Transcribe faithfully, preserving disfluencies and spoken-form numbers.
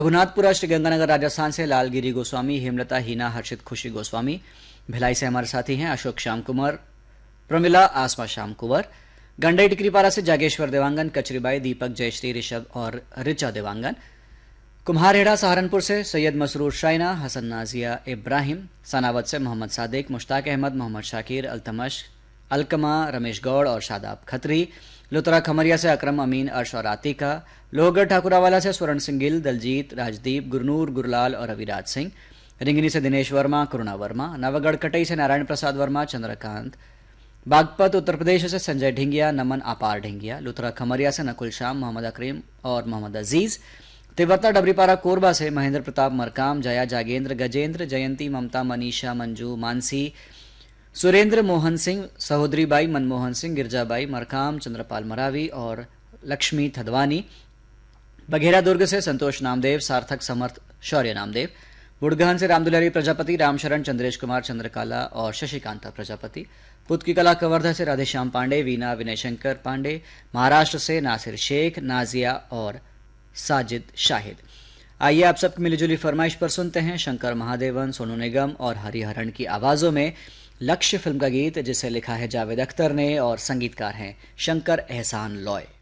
रघुनाथपुरा श्रीगंगानगर राजस्थान से लालगिरी गोस्वामी, हेमलता, हीना, हर्षित, खुशी गोस्वामी। भिलाई से हमारे साथी हैं अशोक श्याम कुमार, प्रमिला, आसमा श्याम कुंवर। गंडई टिकरीपारा से जागेश्वर देवांगन, कचरीबाई, दीपक, जयश्री, ऋषभ और रिचा देवांगन। कुम्हारहेड़ा सहारनपुर से सैयद मसरूर शाइना, हसन नाजिया इब्राहिम। सनावत से मोहम्मद सादिक, मुश्ताक अहमद, मोहम्मद शाकिर, अल्तमश, अलकमा, रमेश गौड़ और शादाब खत्री। लुतरा खमरिया से अकरम, अमीन, अर्श और आतिका। लोहगढ़ ठाकुरावाला से स्वर्ण सिंह गिल, दलजीत, राजदीप, गुरनूर, गुरलाल और अविराज सिंह। रिंगनी से दिनेश वर्मा, करुणा वर्मा। नवगढ़ कटई से नारायण प्रसाद वर्मा, चंद्रकांत। बागपत उत्तर प्रदेश से संजय ढिंगिया, नमन अपार ढिंगिया। लुतरा खमरिया से नकुल श्याम, मोहम्मद अकरीम और मोहम्मद अजीज। तिवरता डबरीपारा कोरबा से महेंद्र प्रताप मरकाम, जया, जागेंद्र, गजेंद्र, जयंती, ममता, मनीषा, मंजू, मानसी, सुरेंद्र, मोहन सिंह, सहोदरीबाई, मनमोहन सिंह, गिरजाबाई मरकाम, चंद्रपाल मरावी और लक्ष्मी थदवानी। बघेरा दुर्ग से संतोष नामदेव, सार्थक, समर्थ, शौर्य नामदेव। बुड़गहन से रामदुलारी प्रजापति, रामशरण, चंद्रेश कुमार, चंद्रकाला और शशिकांता प्रजापति। पुत की कला कवर्धा से राधेश्याम पांडे, वीना, विनय शंकर पांडे। महाराष्ट्र से नासिर शेख, नाजिया और साजिद शाहिद। आइए आप सबकी मिलीजुली फरमाइश पर सुनते हैं शंकर महादेवन, सोनू निगम और हरिहरन की आवाजों में लक्ष्य फिल्म का गीत, जिसे लिखा है जावेद अख्तर ने और संगीतकार हैं शंकर एहसान लॉय।